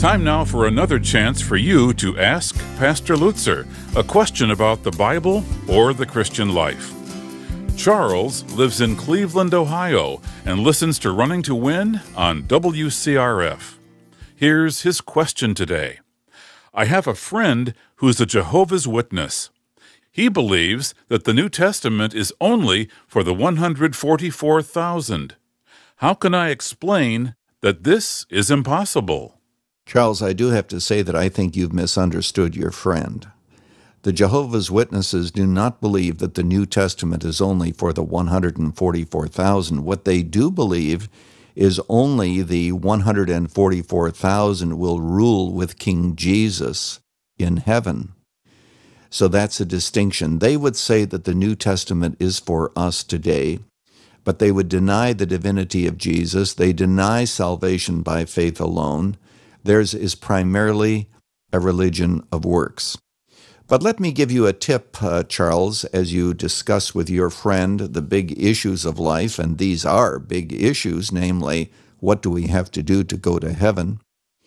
Time now for another chance for you to ask Pastor Lutzer a question about the Bible or the Christian life. Charles lives in Cleveland, Ohio, and listens to Running to Win on WCRF. Here's his question today. I have a friend who's a Jehovah's Witness. He believes that the New Testament is only for the 144,000. How can I explain that this is impossible? Charles, I do have to say that I think you've misunderstood your friend. The Jehovah's Witnesses do not believe that the New Testament is only for the 144,000. What they do believe is only the 144,000 will rule with King Jesus in heaven. So that's a distinction. They would say that the New Testament is for us today, but they would deny the divinity of Jesus. They deny salvation by faith alone. Theirs is primarily a religion of works. But let me give you a tip, Charles, as you discuss with your friend the big issues of life, and these are big issues, namely, what do we have to do to go to heaven?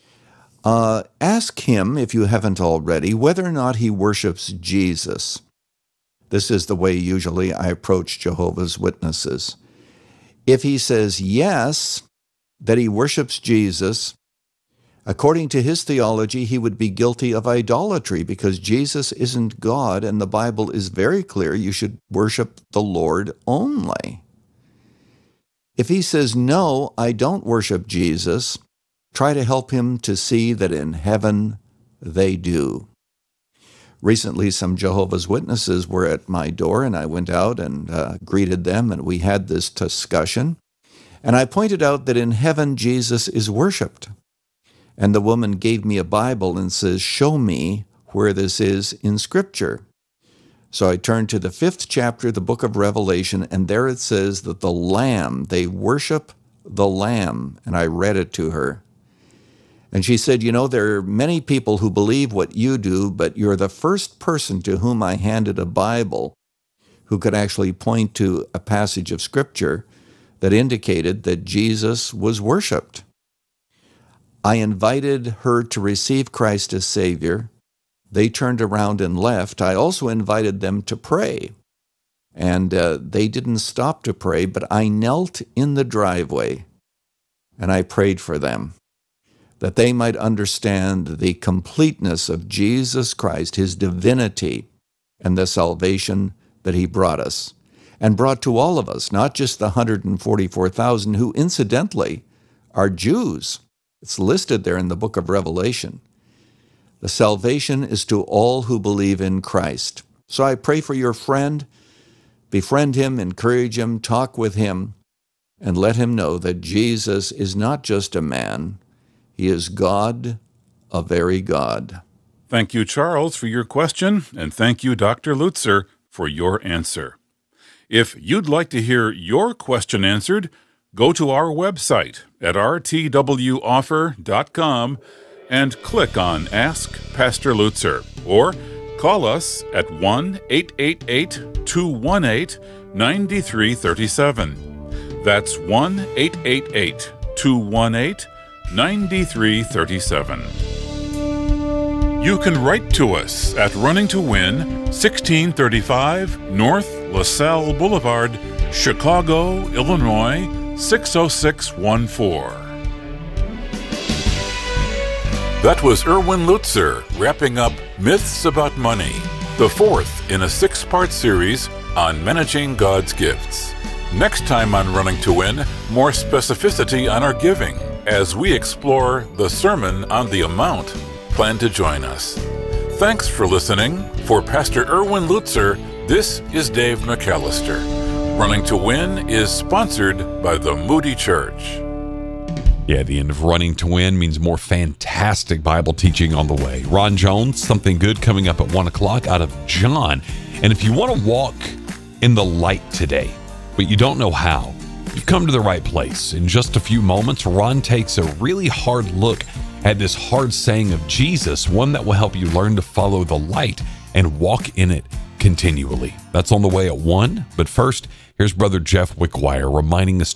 Ask him, if you haven't already, whether or not he worships Jesus. This is the way usually I approach Jehovah's Witnesses. If he says yes, that he worships Jesus, according to his theology, he would be guilty of idolatry because Jesus isn't God, and the Bible is very clear you should worship the Lord only. If he says, no, I don't worship Jesus, try to help him to see that in heaven they do. Recently, some Jehovah's Witnesses were at my door, and I went out and greeted them, and we had this discussion. And I pointed out that in heaven, Jesus is worshiped. And the woman gave me a Bible and says, show me where this is in Scripture. So I turned to the 5th chapter of the book of Revelation, and there it says that the Lamb, they worship the Lamb. And I read it to her. And she said, you know, there are many people who believe what you do, but you're the first person to whom I handed a Bible who could actually point to a passage of Scripture that indicated that Jesus was worshiped. I invited her to receive Christ as Savior. They turned around and left. I also invited them to pray. And they didn't stop to pray, but I knelt in the driveway and I prayed for them, that they might understand the completeness of Jesus Christ, his divinity, and the salvation that he brought us, and brought to all of us, not just the 144,000 who incidentally are Jews. It's listed there in the book of Revelation. The salvation is to all who believe in Christ. So I pray for your friend, befriend him, encourage him, talk with him, and let him know that Jesus is not just a man, he is God, a very God. Thank you, Charles, for your question, and thank you, Dr. Lutzer, for your answer. If you'd like to hear your question answered, go to our website at rtwoffer.com and click on Ask Pastor Lutzer, or call us at 1-888-218-9337. That's 1-888-218-9337. You can write to us at Running to Win, 1635 North LaSalle Boulevard, Chicago, Illinois, 60614. That was Erwin Lutzer wrapping up Myths About Money, the 4th in a 6-part series on managing God's gifts. Next time on Running to Win, more specificity on our giving as we explore the Sermon on the Amount. Plan to join us. Thanks for listening. For Pastor Erwin Lutzer, this is Dave McAllister. Running to Win is sponsored by the Moody Church. Yeah, the end of Running to Win means more fantastic Bible teaching on the way. Ron Jones, something good coming up at 1 o'clock out of John. And if you want to walk in the light today, but you don't know how, you've come to the right place. In just a few moments, Ron takes a really hard look at this hard saying of Jesus, one that will help you learn to follow the light and walk in it continually. That's on the way at 1. But first, here's Brother Jeff Wickwire reminding us